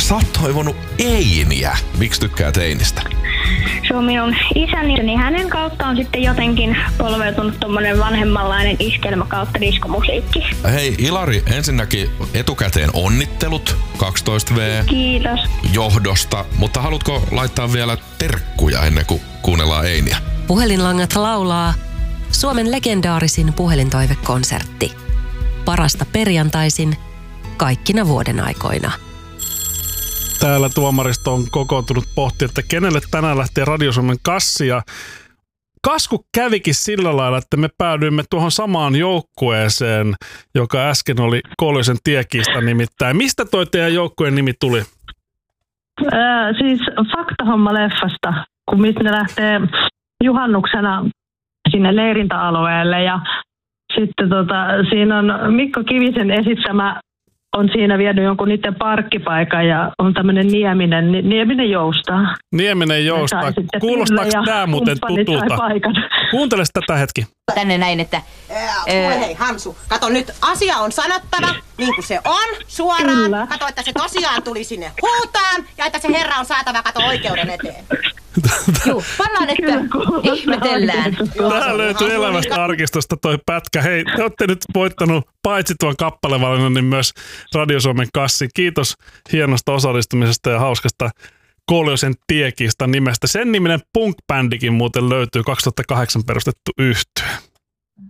Sä oot toivonut Einiä. Miksi tykkäät Einistä? Se on minun isäni, niin hänen kautta on sitten jotenkin polveutunut tommonen vanhemmanlainen iskelmä kautta diskomusiikki. Hei Ilari, ensinnäkin etukäteen onnittelut 12V. Kiitos. Johdosta, mutta haluatko laittaa vielä terkkuja ennen kuin kuunnellaan Einiä? Puhelinlangat laulaa Suomen legendaarisin puhelintoivekonsertti. Parasta perjantaisin kaikkina vuoden aikoina. Täällä tuomaristo on kokoontunut pohtia, että kenelle tänään lähtee Radio Suomen kassi. Ja kasku kävikin sillä lailla, että me päädyimme tuohon samaan joukkueeseen, joka äsken oli Kouluisen tiekiista nimittäin. Mistä toi teidän joukkueen nimi tuli? Siis Faktahomma-leffasta, kun mistä ne lähtee juhannuksena sinne leirintäalueelle. Ja sitten siinä on Mikko Kivisen esittämä, on siinä vienyt jonkun niiden parkkipaikan ja on tämmöinen Nieminen joustaa. Nieminen joustaa. Kuulostaako tämä muuten tutulta? Kuuntele tätä hetki. Tänne näin, että... Kuule hei Hansu, kato nyt, asia on sanottava niin kuin se on suoraan. Kyllä. Kato, että se tosiaan tuli sinne huutaan ja että se herra on saatava kato oikeuden eteen. Joo, pannaan, että ihmetellään. Tää löytyy Elämästä arkistosta toi pätkä. Hei, te olette nyt voittanut paitsi tuon kappalevalinnan, niin myös Radio Suomen kassi. Kiitos hienosta osallistumisesta ja hauskasta Kouluisen tiekiista nimestä. Sen niminen punk-bändikin muuten löytyy, 2008 perustettu yhtye.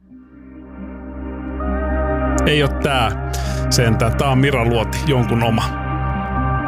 Ei oo tää sentään. Tää on Mira Luoti, jonkun oma.